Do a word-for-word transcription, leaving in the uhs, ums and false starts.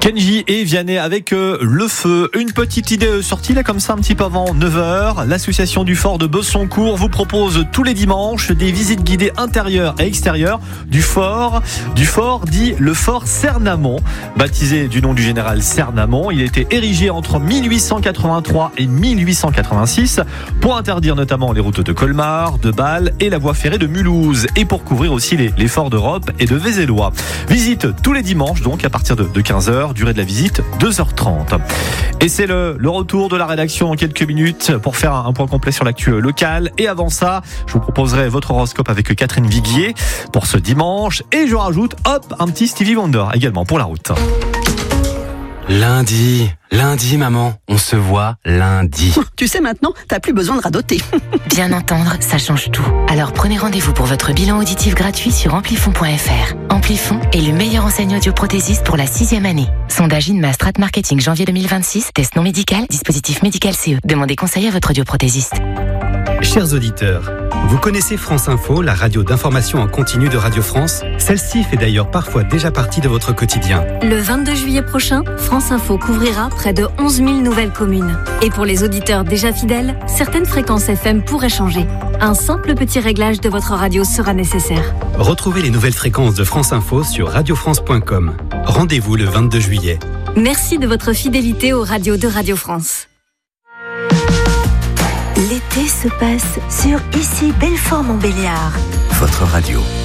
Kenji et Vianney avec euh, le feu. Une petite idée euh, sortie là comme ça un petit peu avant neuf heures. L'association du fort de Bessoncourt vous propose tous les dimanches des visites guidées intérieures et extérieures du fort. Du fort dit le fort Cernamont. Baptisé du nom du général Cernamont, il a été érigé entre mille huit cent quatre-vingt-trois et mille huit cent quatre-vingt-six pour interdire notamment les routes de Colmar, de Bâle et la voie ferrée de Mulhouse et pour couvrir aussi les, les forts d'Europe et de Vézélois. Visite tous les dimanches donc à partir de, de quinze heures. Durée de la visite deux heures trente. Et c'est le, le retour de la rédaction en quelques minutes pour faire un, un point complet sur l'actu locale. Et avant ça, je vous proposerai votre horoscope avec Catherine Viguier pour ce dimanche. Et je rajoute, hop, un petit Stevie Wonder également pour la route. Lundi, lundi maman, on se voit lundi. Tu sais maintenant, t'as plus besoin de radoter. Bien entendre, ça change tout. Alors prenez rendez-vous pour votre bilan auditif gratuit sur amplifon point f r. Amplifon est le meilleur enseigne audioprothésiste pour la sixième année. Sondage Inma Strat Marketing janvier deux mille vingt-six, test non médical, dispositif médical C E. Demandez conseil à votre audioprothésiste. Chers auditeurs, vous connaissez France Info, la radio d'information en continu de Radio France? Celle-ci fait d'ailleurs parfois déjà partie de votre quotidien. Le vingt-deux juillet prochain, France Info couvrira près de onze mille nouvelles communes. Et pour les auditeurs déjà fidèles, certaines fréquences F M pourraient changer. Un simple petit réglage de votre radio sera nécessaire. Retrouvez les nouvelles fréquences de France Info sur radio france point com. Rendez-vous le vingt-deux juillet. Merci de votre fidélité aux radios de Radio France. L'été se passe sur Ici Belfort Montbéliard. Votre radio.